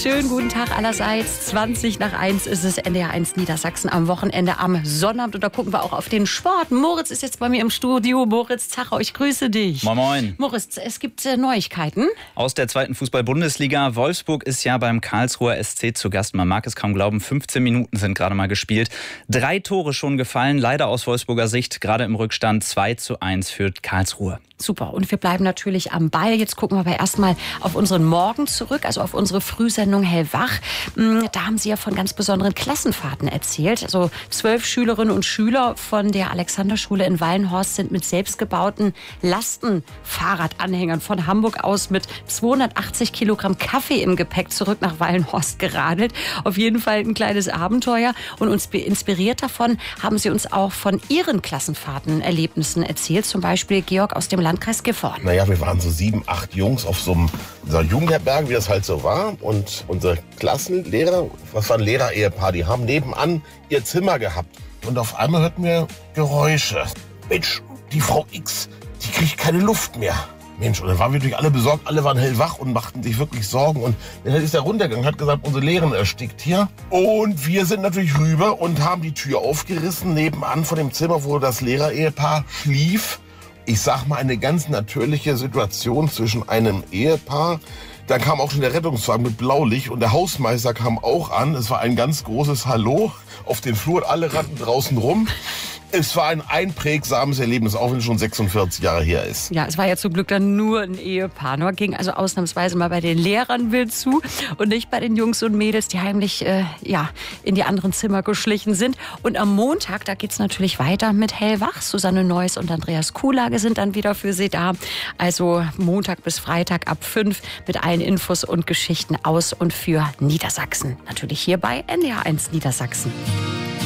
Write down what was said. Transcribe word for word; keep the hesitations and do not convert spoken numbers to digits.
Schönen guten Tag allerseits. zwanzig nach eins ist es, N D R eins Niedersachsen am Wochenende am Sonnabend. Und da gucken wir auch auf den Sport. Moritz ist jetzt bei mir im Studio. Moritz Zachau, ich grüße dich. Moin Moin. Moritz, es gibt äh, Neuigkeiten. Aus der zweiten Fußball-Bundesliga. Wolfsburg ist ja beim Karlsruher S C zu Gast. Man mag es kaum glauben, fünfzehn Minuten sind gerade mal gespielt. Drei Tore schon gefallen, leider aus Wolfsburger Sicht. Gerade im Rückstand zwei zu eins für Karlsruhe. Super. Und wir bleiben natürlich am Ball. Jetzt gucken wir aber erstmal auf unseren Morgen zurück, also auf unsere Frühsendung Hellwach. Da haben Sie ja von ganz besonderen Klassenfahrten erzählt. Also zwölf Schülerinnen und Schüler von der Alexanderschule in Wallenhorst sind mit selbstgebauten Lastenfahrradanhängern von Hamburg aus mit zweihundertachtzig Kilogramm Kaffee im Gepäck zurück nach Wallenhorst geradelt. Auf jeden Fall ein kleines Abenteuer. Und uns inspiriert davon haben Sie uns auch von Ihren Klassenfahrtenerlebnissen erzählt. Zum Beispiel Georg aus dem Landkreis Gifhorn. Naja, wir waren so sieben, acht Jungs auf so einem so Jugendherberge, wie das halt so war. Und unsere Klassenlehrer, was war ein Lehrer-Ehepaar, die haben nebenan ihr Zimmer gehabt. Und auf einmal hörten wir Geräusche. Mensch, die Frau X, die kriegt keine Luft mehr. Mensch, und dann waren wir natürlich alle besorgt, alle waren hellwach und machten sich wirklich Sorgen. Und dann ist er runtergegangen, hat gesagt, unsere Lehrerin erstickt hier. Und wir sind natürlich rüber und haben die Tür aufgerissen, nebenan von dem Zimmer, wo das Lehrer-Ehepaar schlief. Ich sag mal, eine ganz natürliche Situation zwischen einem Ehepaar. Dann kam auch schon der Rettungswagen mit Blaulicht und der Hausmeister kam auch an. Es war ein ganz großes Hallo auf dem Flur, alle rannten draußen rum. Es war ein einprägsames Erlebnis, auch wenn es schon sechsundvierzig Jahre her ist. Ja, es war ja zum Glück dann nur ein Ehepaar. Nur ging also ausnahmsweise mal bei den Lehrern wild zu und nicht bei den Jungs und Mädels, die heimlich äh, ja, in die anderen Zimmer geschlichen sind. Und am Montag, da geht's natürlich weiter mit Hellwach. Susanne Neuss und Andreas Kuhlage sind dann wieder für Sie da. Also Montag bis Freitag ab fünf mit allen Infos und Geschichten aus und für Niedersachsen. Natürlich hier bei N D R eins Niedersachsen.